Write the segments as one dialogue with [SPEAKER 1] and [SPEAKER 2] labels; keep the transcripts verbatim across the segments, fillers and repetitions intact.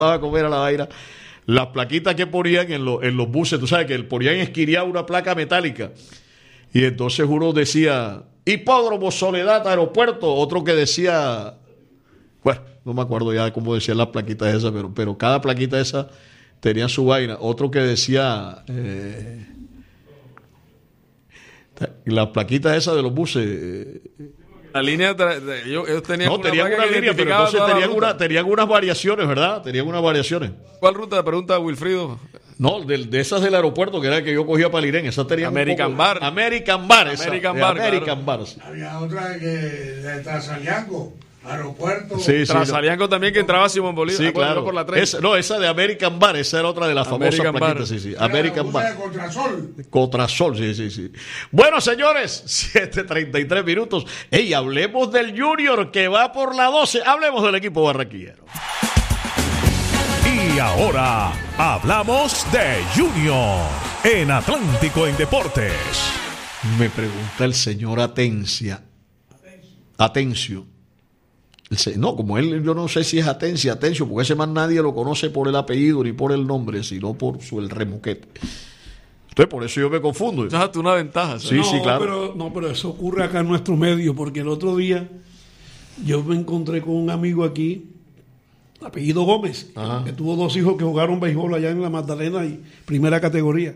[SPEAKER 1] a comer a la vaina. Las plaquitas que ponían en, lo, en los buses, tú sabes que ponían esquiriada una placa metálica. Y entonces uno decía, hipódromo, Soledad, aeropuerto. Otro que decía, bueno, no me acuerdo ya cómo decían las plaquitas esas, pero, pero cada plaquita esa tenía su vaina. Otro que decía, eh, las plaquitas esas de los buses. Eh,
[SPEAKER 2] La línea, ellos, ellos tenían
[SPEAKER 1] no,
[SPEAKER 2] una,
[SPEAKER 1] tenían una línea, pero entonces tenían, una, tenían unas variaciones, ¿verdad? Tenían unas variaciones.
[SPEAKER 2] ¿Cuál ruta? Pregunta Wilfrido.
[SPEAKER 1] No, de, de esas del aeropuerto, que era el que yo cogía para Lirén. Esas tenían
[SPEAKER 2] American
[SPEAKER 1] un poco,
[SPEAKER 2] Bar.
[SPEAKER 1] American Bar. Esa,
[SPEAKER 2] American Bar,
[SPEAKER 1] American
[SPEAKER 2] claro.
[SPEAKER 1] Bar. Sí.
[SPEAKER 3] Había otra que de Transalyanco, aeropuerto.
[SPEAKER 1] Sí, sí,
[SPEAKER 2] Transalyanco también, que entraba Simón Bolívar.
[SPEAKER 1] Sí, claro.
[SPEAKER 2] Por la treinta.
[SPEAKER 1] Esa, no, esa de American Bar, esa era otra de las
[SPEAKER 2] American
[SPEAKER 1] famosas plaquitas.
[SPEAKER 2] Bar.
[SPEAKER 1] Sí, sí.
[SPEAKER 3] Era
[SPEAKER 1] American
[SPEAKER 3] la
[SPEAKER 1] Bar.
[SPEAKER 3] de Contrasol.
[SPEAKER 1] Contrasol, sí, sí, sí. Bueno, señores, siete treinta y tres minutos. Ey, hablemos del Junior que va por la doce. Hablemos del equipo barranquillero.
[SPEAKER 4] Y ahora hablamos de Junior en Atlántico en Deportes.
[SPEAKER 1] Me pregunta el señor Atencia. Atencio. El se- no, como él, yo no sé si es Atencia, Atencio, porque ese más nadie lo conoce por el apellido ni por el nombre, sino por su el remoquete. Entonces, por eso yo me confundo.
[SPEAKER 2] Déjate una ventaja. ¿sabes?
[SPEAKER 1] Sí,
[SPEAKER 5] no,
[SPEAKER 1] sí, claro.
[SPEAKER 5] Pero, no, pero eso ocurre acá en nuestro medio, porque el otro día yo me encontré con un amigo aquí, apellido Gómez,
[SPEAKER 1] Ajá.
[SPEAKER 5] que tuvo dos hijos que jugaron béisbol allá en la Magdalena y primera categoría.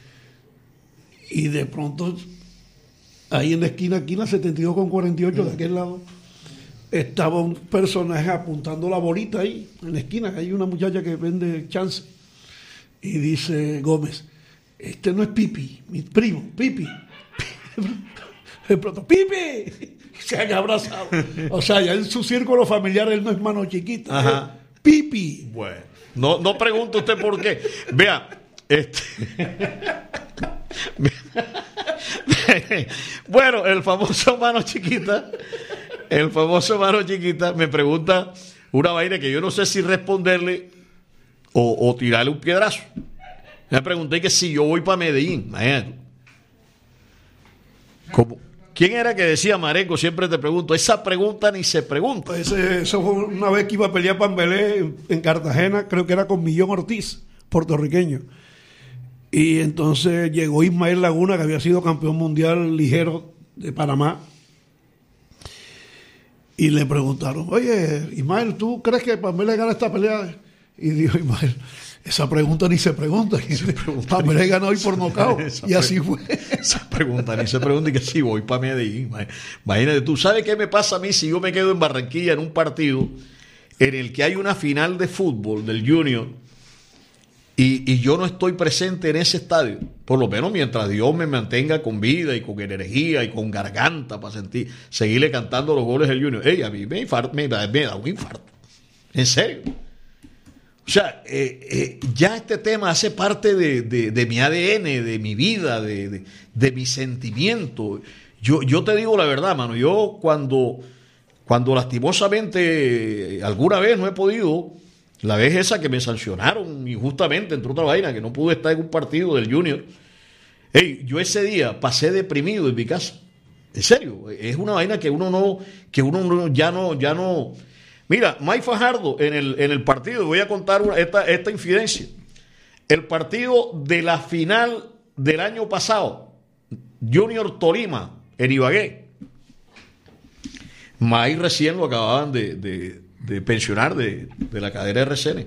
[SPEAKER 5] Y de pronto, ahí en la esquina, aquí en la setenta y dos con cuarenta y ocho, de aquel lado, estaba un personaje apuntando la bolita ahí, en la esquina. Hay una muchacha que vende chance. Y dice Gómez, este no es Pipi, mi primo, Pipi. De pronto, ¡Pipi! Se han abrazado. O sea, ya en su círculo familiar él no es mano chiquita.
[SPEAKER 1] Ajá.
[SPEAKER 5] Es Pipi.
[SPEAKER 1] Bueno, no, no pregunte usted por qué. Vea, este. Bueno, el famoso mano chiquita, el famoso mano chiquita me pregunta una vaina que yo no sé si responderle o, o tirarle un piedrazo. Me pregunté que si yo voy para Medellín, imagínate. ¿Cómo? ¿Quién era que decía, Marenco? Siempre te pregunto. Esa pregunta ni se pregunta.
[SPEAKER 5] Ese, eso fue una vez que iba a pelear Pambelé en, en Cartagena, creo que era con Millón Ortiz, puertorriqueño. Y entonces llegó Ismael Laguna, que había sido campeón mundial ligero de Panamá. Y le preguntaron, oye, Ismael, ¿tú crees que Pambelé gana esta pelea? Y dijo Ismael, esa pregunta ni se pregunta. Pambelé gana hoy por nocaut. Y así fue.
[SPEAKER 1] Esa pregunta ni se pregunta y que si voy para Medellín. Imagínate, tú sabes qué me pasa a mí si yo me quedo en Barranquilla en un partido en el que hay una final de fútbol del Junior y, y yo no estoy presente en ese estadio, por lo menos mientras Dios me mantenga con vida y con energía y con garganta para sentir, seguirle cantando los goles del Junior. Ey, a mí me, infarto, me, da, me da un infarto. En serio. O sea, eh, eh, ya este tema hace parte de, de, de mi A D N, de mi vida, de, de, de mi sentimiento. Yo, yo te digo la verdad, mano, yo cuando, cuando lastimosamente alguna vez no he podido, la vez esa que me sancionaron injustamente, entre otras vainas, que no pude estar en un partido del Junior, hey, yo ese día pasé deprimido en mi casa. En serio, es una vaina que uno no, que uno no, ya no, ya no. Mira, Mike Fajardo en el, en el partido, voy a contar una, esta, esta infidencia. El partido de la final del año pasado, Junior Tolima, en Ibagué. Mike recién lo acababan de, de, de pensionar de, de la cadena R C N.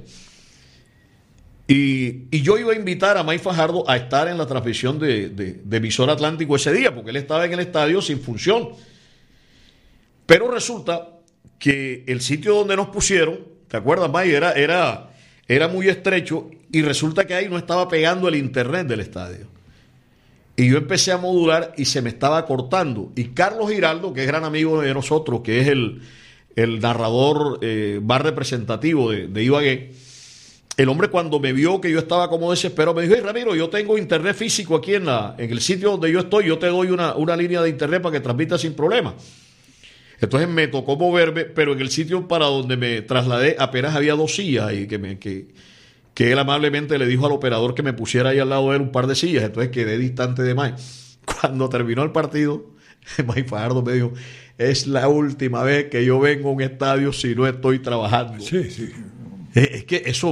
[SPEAKER 1] Y, y yo iba a invitar a Mike Fajardo a estar en la transmisión de, de, de Emisor Atlántico ese día, porque él estaba en el estadio sin función. Pero resulta que el sitio donde nos pusieron, ¿te acuerdas, Mike? Era, era, era muy estrecho y resulta que ahí no estaba pegando el internet del estadio. Y yo empecé a modular y se me estaba cortando. Y Carlos Giraldo, que es gran amigo de nosotros, que es el, el narrador eh, más representativo de, de Ibagué, el hombre cuando me vio que yo estaba como desesperado, me dijo, hey, Ramiro, yo tengo internet físico aquí en, la, en el sitio donde yo estoy, yo te doy una, una línea de internet para que transmita sin problema. Entonces me tocó moverme, pero en el sitio para donde me trasladé apenas había dos sillas y que, me, que, que él amablemente le dijo al operador que me pusiera ahí al lado de él un par de sillas. Entonces quedé distante de Mike. Cuando terminó el partido, Mike Fajardo me dijo, es la última vez que yo vengo a un estadio si no estoy trabajando.
[SPEAKER 5] Sí, sí.
[SPEAKER 1] Es, es que eso